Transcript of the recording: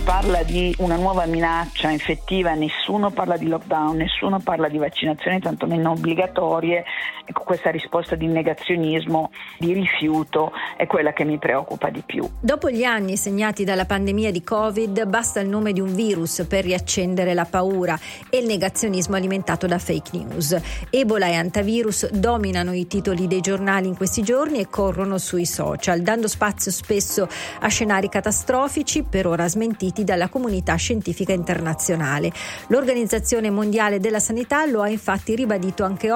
parla di una nuova minaccia infettiva, nessuno parla di lockdown, nessuno parla di vaccinazioni tantomeno obbligatorie. Ecco, questa risposta di negazionismo, di rifiuto è quella che mi preoccupa di più. Dopo gli anni segnati dalla pandemia di Covid, basta il nome di un virus per riaccendere la paura e il negazionismo alimentato da fake news. Ebola e antivirus dominano i titoli dei giornali in questi giorni e corrono sui social, dando spazio spesso a scenari catastrofici, per ora smentiti dalla comunità scientifica internazionale. L'Organizzazione Mondiale della Sanità lo ha infatti ribadito anche